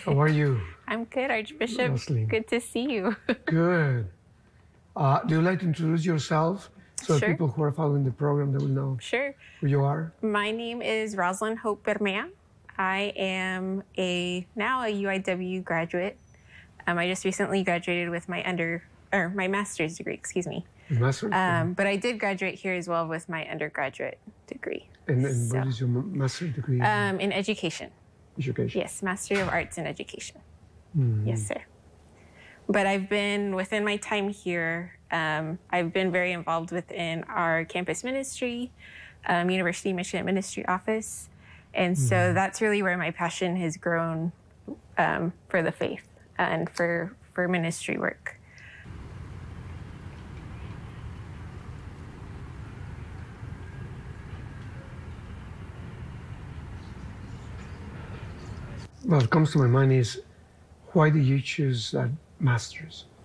How are you? I'm good, Archbishop. Roslyn. Good to see you. Good. Do you like to introduce yourself so Sure. people who are following the program that will know Sure. who you are? My name is Roslyn Hope Bermea. I am now a UIW graduate. I just recently graduated with my master's degree, excuse me. Master? But I did graduate here as well with my undergraduate degree. And what is your master's degree? In education. Education. Yes, Master of Arts in Education. Yes, sir. But I've been, within my time here, I've been very involved within our campus ministry, University Mission Ministry Office. And so that's really where my passion has grown for the faith and for ministry work. What comes to my mind is, why did you choose that master's?